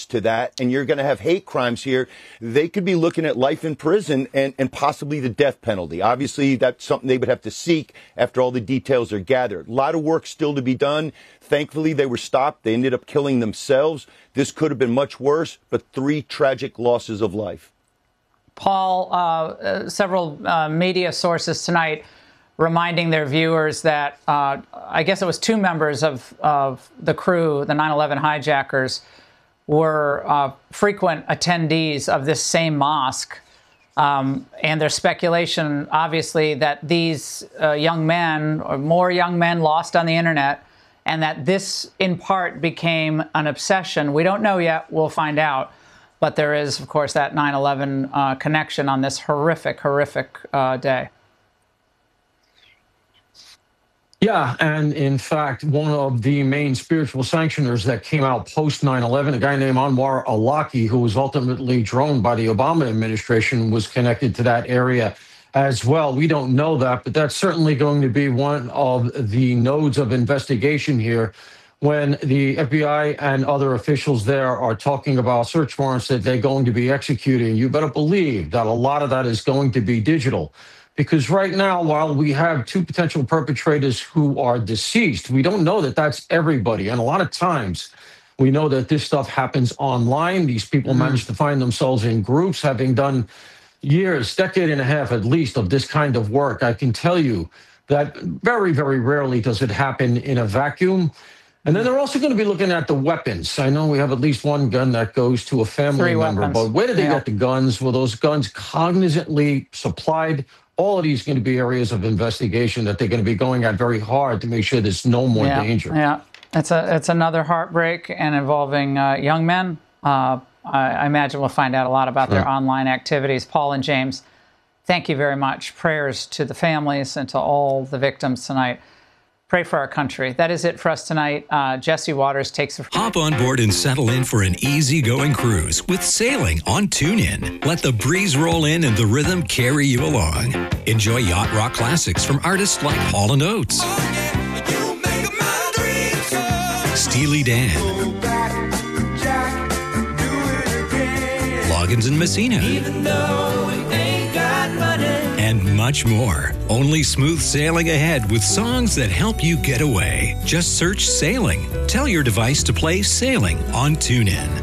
worse to that, and you're going to have hate crimes here, they could be looking at life in prison and possibly the death penalty. Obviously, that's something they would have to seek after all the details are gathered. A lot of work still to be done. Thankfully, they were stopped. They ended up killing themselves. This could have been much worse, but 3 tragic losses of life. Paul, several media sources tonight reminding their viewers that I guess it was 2 members of the crew, the 9/11 hijackers, were frequent attendees of this same mosque. And there's speculation, obviously, that these young men, or more young men, lost on the internet, and that this, in part, became an obsession. We don't know yet. We'll find out. But there is, of course, that 9/11 connection on this horrific day. Yeah, and in fact, one of the main spiritual sanctioners that came out post 9/11, a guy named Anwar Awlaki, who was ultimately droned by the Obama administration, was connected to that area as well. We don't know that, but that's certainly going to be one of the nodes of investigation here when the FBI and other officials there are talking about search warrants that they're going to be executing. You better believe that a lot of that is going to be digital. Because right now, while we have 2 potential perpetrators who are deceased, we don't know that that's everybody. And a lot of times, we know that this stuff happens online. These people manage to find themselves in groups, having done years, decade and a half at least, of this kind of work. I can tell you that very, very rarely does it happen in a vacuum. And then they're also going to be looking at the weapons. I know we have at least 1 gun that goes to a family member, but where did they get the guns? Were those guns cognizantly supplied? All of these are going to be areas of investigation that they're going to be going at very hard to make sure there's no more danger. Yeah, it's another heartbreak and involving young men. I imagine we'll find out a lot about their online activities. Paul and James, thank you very much. Prayers to the families and to all the victims tonight. Pray for our country. That is it for us tonight. Jesse Waters takes the... Hop on board and settle in for an easygoing cruise with sailing on TuneIn. Let the breeze roll in and the rhythm carry you along. Enjoy yacht rock classics from artists like Hall & Oates, Steely Dan, Loggins and Messina, and much more. Only smooth sailing ahead with songs that help you get away. Just search Sailing. Tell your device to play Sailing on TuneIn.